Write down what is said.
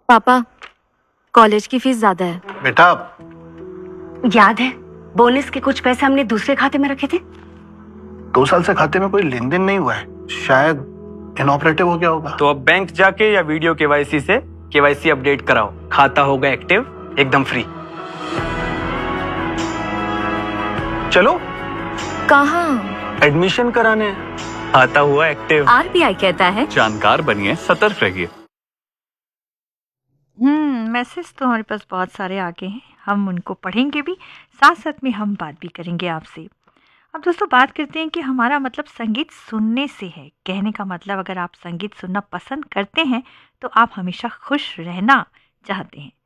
पापा, कॉलेज की फीस ज्यादा है। बेटा, याद है बोनस के कुछ पैसे हमने दूसरे खाते में रखे थे? 2 साल से खाते में कोई लेन देन नहीं हुआ है, शायद इनऑपरेटिव हो गया होगा। तो अब बैंक जाके या वीडियो केवाईसी से केवाईसी अपडेट कराओ, खाता होगा एक्टिव, एकदम फ्री। चलो कहाँ? एडमिशन कराने, खाता हुआ एक्टिव। आरबीआई कहता है जानकार बनिए, सतर्क रहिए। मैसेज तो हमारे पास बहुत सारे आ गए हैं, हम उनको पढ़ेंगे भी, साथ साथ में हम बात भी करेंगे आपसे। अब दोस्तों बात करते हैं कि हमारा मतलब संगीत सुनने से है। कहने का मतलब अगर आप संगीत सुनना पसंद करते हैं तो आप हमेशा खुश रहना चाहते हैं।